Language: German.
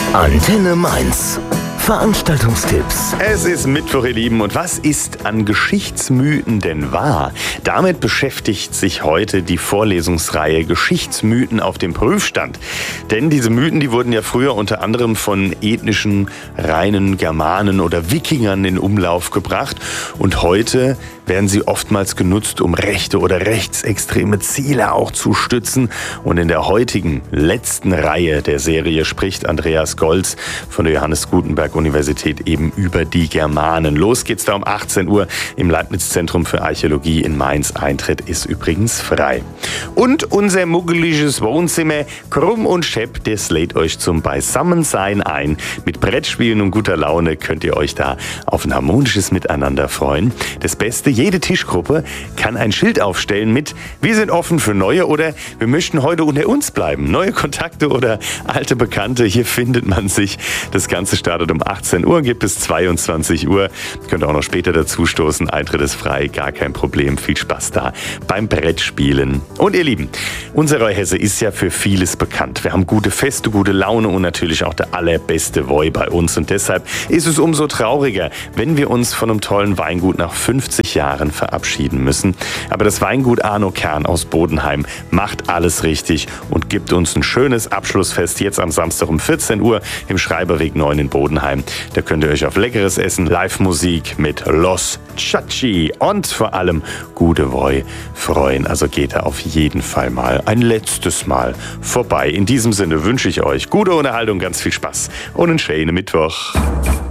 Antenne Mainz. Veranstaltungstipps. Es ist Mittwoch, ihr Lieben. Und was ist an Geschichtsmythen denn wahr? Damit beschäftigt sich heute die Vorlesungsreihe Geschichtsmythen auf dem Prüfstand. Denn diese Mythen, die wurden ja früher unter anderem von ethnischen, reinen Germanen oder Wikingern in Umlauf gebracht. Und heute werden sie oftmals genutzt, um rechte oder rechtsextreme Ziele auch zu stützen. Und in der heutigen letzten Reihe der Serie spricht Andreas Golz von der Johannes Gutenberg Universität eben über die Germanen. Los geht's da um 18 Uhr im Leibniz-Zentrum für Archäologie in Mainz. Eintritt ist übrigens frei. Und unser muggeliges Wohnzimmer Krumm und Schepp, das lädt euch zum Beisammensein ein. Mit Brettspielen und guter Laune könnt ihr euch da auf ein harmonisches Miteinander freuen. Das Beste, jede Tischgruppe kann ein Schild aufstellen mit "Wir sind offen für Neue" oder "Wir möchten heute unter uns bleiben". Neue Kontakte oder alte Bekannte, hier findet man sich. Das Ganze startet um 18 Uhr, gibt es 22 Uhr. Könnt auch noch später dazu stoßen. Eintritt ist frei, gar kein Problem. Viel Spaß da beim Brettspielen. Und ihr Lieben, unsere Hesse ist ja für vieles bekannt. Wir haben gute Feste, gute Laune und natürlich auch der allerbeste Woi bei uns. Und deshalb ist es umso trauriger, wenn wir uns von einem tollen Weingut nach 50 Jahren verabschieden müssen. Aber das Weingut Arno Kern aus Bodenheim macht alles richtig und gibt uns ein schönes Abschlussfest jetzt am Samstag um 14 Uhr im Schreiberweg 9 in Bodenheim. Da könnt ihr euch auf leckeres Essen, Live-Musik mit Los Chachi und vor allem gute Woi freuen. Also geht da auf jeden Fall mal ein letztes Mal vorbei. In diesem Sinne wünsche ich euch gute Unterhaltung, ganz viel Spaß und einen schönen Mittwoch.